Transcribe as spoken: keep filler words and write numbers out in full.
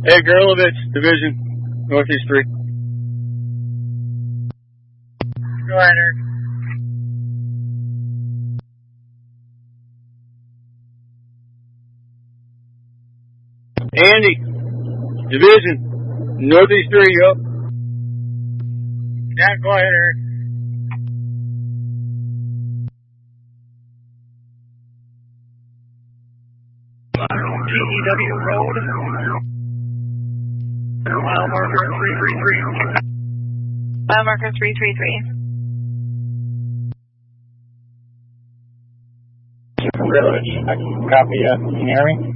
Hey, Gerlovich, Division, Northeast three. Go ahead, Eric. Andy, Division, Northeast three, yup. Yeah, go ahead, Eric. T E W Road. Mile marker three three three. Mile marker three three three. Privilege. I can copy you. Can you hear me?